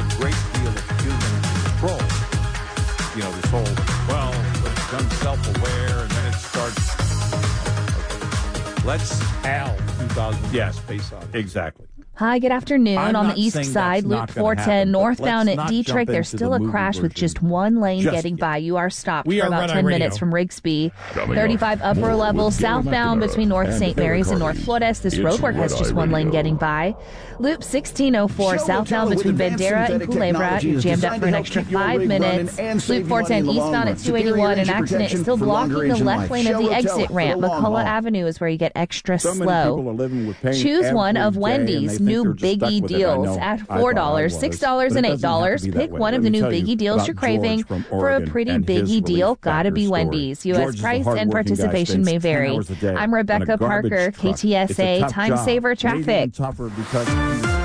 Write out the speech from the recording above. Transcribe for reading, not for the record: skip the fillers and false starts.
a great deal of human control. You know, this whole, well, it becomes self-aware, and then it starts. Let's HAL 2000. Yes, Space Odyssey. Exactly. Hi, good afternoon. I'm On the not east saying side, that's not Loop gonna 410 happen, but northbound let's at not Dietrich. jump There's into still the a movie crash with version just one lane just getting yet. by. You are stopped We for are about Red Eye 10 Radio. minutes from Rigsby. Coming 35 up, upper more level with Gary southbound McNamara between North and St. Eric Mary's and Hardy. North Flores. This It's roadwork has Red just Eye one lane Radio. getting by. Loop 1604 southbound between Bandera and Culebra. You're jammed up for an extra 5 minutes. Loop 410 eastbound at 281. An accident is still blocking the left lane of the exit ramp. McCullough Avenue is where you get extra So many people slow. are living with pain Choose one every of day, Wendy's and they new think they're just stuck Biggie with it. I deals know. at I thought I $4, was, $6, but and it doesn't have to $8. be that Pick way. one of Let the me new tell you Biggie deals about you're George craving from for a Oregon pretty and his Biggie deal. relief Gotta factor be story. Wendy's. George U.S. is a price and hardworking guy, participation may spends 10 vary. hours a day I'm on a Rebecca garbage Parker, truck. It's a KTSA. tough Time job. saver Maybe even traffic. tougher because